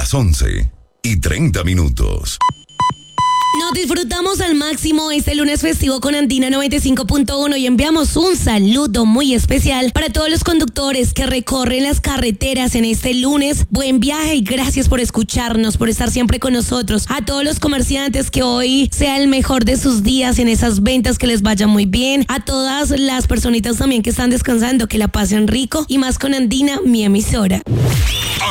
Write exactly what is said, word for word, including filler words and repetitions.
las once y treinta minutos. Nos disfrutamos al máximo este lunes festivo con Andina noventa y cinco punto uno y enviamos un saludo muy especial para todos los conductores que recorren las carreteras en este lunes. Buen viaje y gracias por escucharnos, por estar siempre con nosotros. A todos los comerciantes, que hoy sea el mejor de sus días en esas ventas, que les vaya muy bien. A todas las personitas también que están descansando, que la pasen rico y más con Andina, mi emisora.